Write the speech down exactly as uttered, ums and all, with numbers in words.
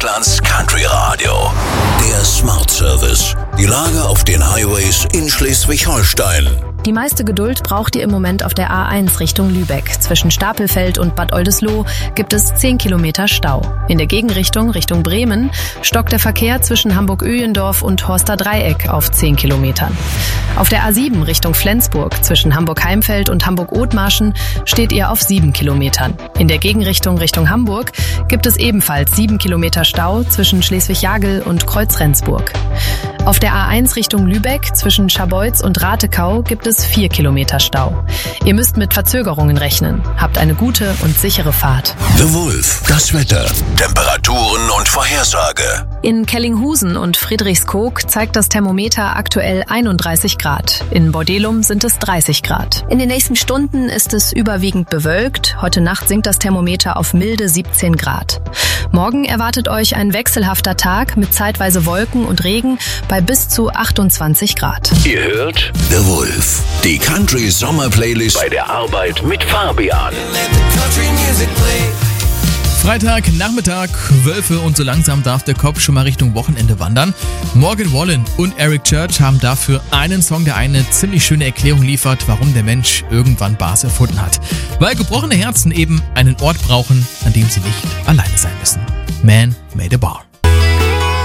Deutschlands Country Radio. Der Smart Service. Die Lage auf den Highways in Schleswig-Holstein. Die meiste Geduld braucht ihr im Moment auf der A eins Richtung Lübeck. Zwischen Stapelfeld und Bad Oldesloe gibt es zehn Kilometer Stau. In der Gegenrichtung Richtung Bremen stockt der Verkehr zwischen Hamburg-Öhlendorf und Horster Dreieck auf zehn Kilometern. Auf der A sieben Richtung Flensburg zwischen Hamburg-Heimfeld und Hamburg-Othmarschen steht ihr auf sieben Kilometern. In der Gegenrichtung Richtung Hamburg gibt es ebenfalls sieben Kilometer Stau zwischen Schleswig-Jagel und Kreuz-Rendsburg. Auf der A eins Richtung Lübeck zwischen Scharbeutz und Ratekau gibt es vier Kilometer Stau. Ihr müsst mit Verzögerungen rechnen. Habt eine gute und sichere Fahrt. The Wolf, das Wetter, Temperaturen und Vorhersage. In Kellinghusen und Friedrichskoog zeigt das Thermometer aktuell einunddreißig Grad. In Bordelum sind es dreißig Grad. In den nächsten Stunden ist es überwiegend bewölkt. Heute Nacht sinkt das Thermometer auf milde siebzehn Grad. Morgen erwartet euch ein wechselhafter Tag mit zeitweise Wolken und Regen bei bis zu achtundzwanzig Grad. Ihr hört The Wolf, die Country Sommer Playlist bei der Arbeit mit Fabian. Freitag, Nachmittag, Wölfe und so langsam darf der Kopf schon mal Richtung Wochenende wandern. Morgan Wallen und Eric Church haben dafür einen Song, der eine ziemlich schöne Erklärung liefert, warum der Mensch irgendwann Bars erfunden hat. Weil gebrochene Herzen eben einen Ort brauchen, an dem sie nicht alleine sein müssen. Man made a bar.